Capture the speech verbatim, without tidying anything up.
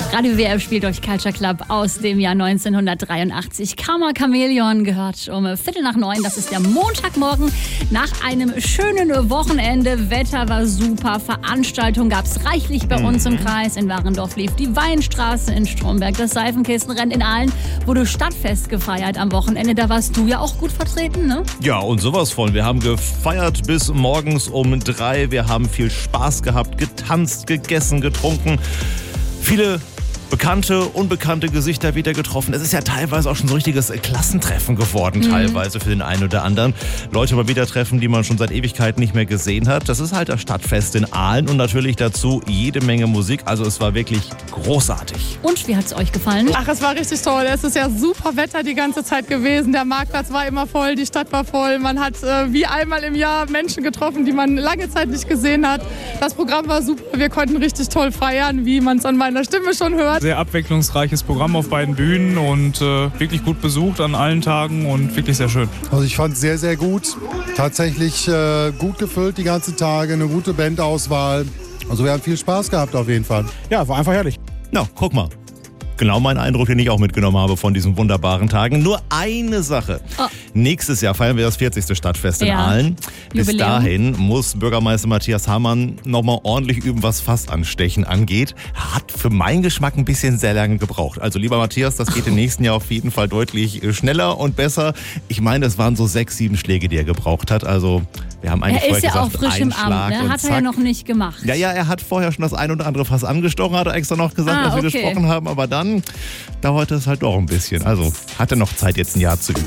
Radio W M spielt durch Culture Club aus dem Jahr neunzehnhundertdreiundachtzig. Karma Chameleon gehört um Viertel nach neun. Das ist der Montagmorgen nach einem schönen Wochenende. Wetter war super, Veranstaltungen gab es reichlich bei uns im Kreis. In Warendorf lief die Weinstraße, in Stromberg das Seifenkistenrennen, in Aalen wurde Stadtfest gefeiert am Wochenende. Da warst du ja auch gut vertreten, ne? Ja, und sowas von. Wir haben gefeiert bis morgens um drei. Wir haben viel Spaß gehabt, getanzt, gegessen, getrunken. Viele bekannte, unbekannte Gesichter wieder getroffen. Es ist ja teilweise auch schon so ein richtiges Klassentreffen geworden, mhm. teilweise für den einen oder anderen. Leute mal wieder treffen, die man schon seit Ewigkeiten nicht mehr gesehen hat. Das ist halt das Stadtfest in Aalen und natürlich dazu jede Menge Musik. Also es war wirklich großartig. Und wie hat es euch gefallen? Ach, es war richtig toll. Es ist ja super Wetter die ganze Zeit gewesen. Der Marktplatz war immer voll, die Stadt war voll. Man hat äh, wie einmal im Jahr Menschen getroffen, die man lange Zeit nicht gesehen hat. Das Programm war super. Wir konnten richtig toll feiern, wie man es an meiner Stimme schon hört. Sehr abwechslungsreiches Programm auf beiden Bühnen und äh, wirklich gut besucht an allen Tagen und wirklich sehr schön. Also ich fand es sehr, sehr gut. Tatsächlich äh, gut gefüllt die ganzen Tage, eine gute Bandauswahl. Also wir haben viel Spaß gehabt auf jeden Fall. Ja, war einfach herrlich. Na, guck mal. Genau mein Eindruck, den ich auch mitgenommen habe von diesen wunderbaren Tagen. Nur eine Sache. Oh. Nächstes Jahr feiern wir das vierzigste Stadtfest in ja. Aalen. Bis Jubiläum. Dahin muss Bürgermeister Matthias Hamann nochmal ordentlich üben, was Fassanstechen angeht. Hat für meinen Geschmack ein bisschen sehr lange gebraucht. Also lieber Matthias, das geht im nächsten Jahr auf jeden Fall deutlich schneller und besser. Ich meine, es waren so sechs, sieben Schläge, die er gebraucht hat. Also wir haben eigentlich er ist vorher ja gesagt, auch frisch im Amt, ne? Hat er ja noch nicht gemacht. Ja, ja, er hat vorher schon das ein oder andere Fass angestochen, hat er extra noch gesagt, ah, dass wir okay. gesprochen haben. Aber dann dauerte es halt doch ein bisschen. Also hat er noch Zeit, jetzt ein Jahr zu üben.